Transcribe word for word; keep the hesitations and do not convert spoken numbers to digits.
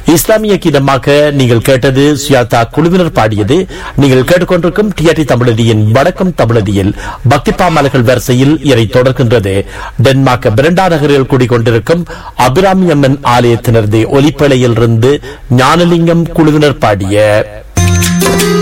இஸ்லாமிய கீதமாக நீங்கள் கேட்டது சுயாதா குழுவினர் பாடியது. நீங்கள் கேட்டுக்கொண்டிருக்கும் டிஆர்டி தமிழதியின் வடக்கம் தமிழதியில் பக்தி பாமாலைகள் வரிசையில் இறை தொடர்கின்றது. டென்மார்க் பிரண்டா நகரில் கூடிக்கொண்டிருக்கும் அபிராமி அம்மன் ஆலயத்தினரது ஒலிப்பலையில் இருந்து ஞானலிங்கம் குழுவினர் பாடிய